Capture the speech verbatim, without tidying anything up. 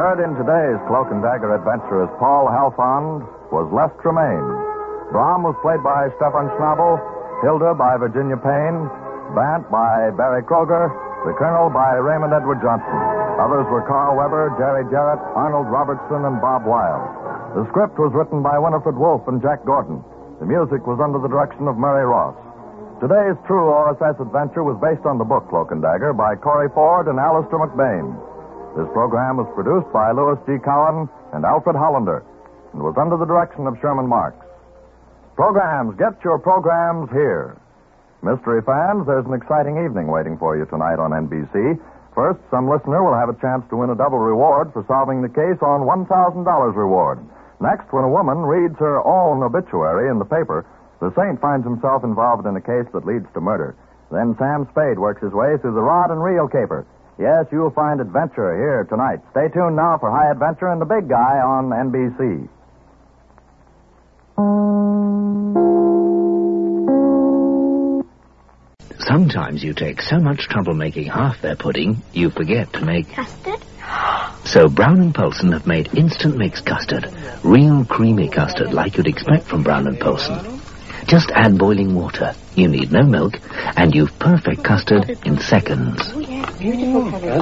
Heard in today's Cloak and Dagger adventure as Paul Halfond was Les Tremaine. Brom was played by Stefan Schnabel, Hilda by Virginia Payne, Bant by Barry Kroger, the Colonel by Raymond Edward Johnson. Others were Carl Weber, Jerry Jarrett, Arnold Robertson, and Bob Wilde. The script was written by Winifred Wolfe and Jack Gordon. The music was under the direction of Murray Ross. Today's true O S S adventure was based on the book Cloak and Dagger by Corey Ford and Alistair McBain. This program was produced by Louis G. Cowan and Alfred Hollander and was under the direction of Sherman Marks. Programs, get your programs here. Mystery fans, there's an exciting evening waiting for you tonight on N B C. First, some listener will have a chance to win a double reward for solving the case on one thousand dollars reward. Next, when a woman reads her own obituary in the paper, the saint finds himself involved in a case that leads to murder. Then Sam Spade works his way through the rod and reel caper. Yes, you'll find adventure here tonight. Stay tuned now for High Adventure and the Big Guy on N B C. Sometimes you take so much trouble making half their pudding, you forget to make... Custard? So Brown and Polson have made instant mix custard. Real creamy custard like you'd expect from Brown and Polson. Just add boiling water. You need no milk, and you've perfect custard in seconds. Oh, yeah, beautiful.